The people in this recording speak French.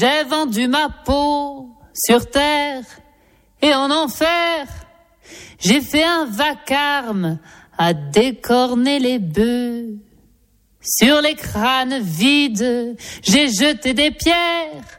J'ai vendu ma peau sur terre et en enfer. J'ai fait un vacarme à décorner les bœufs. Sur les crânes vides, j'ai jeté des pierres.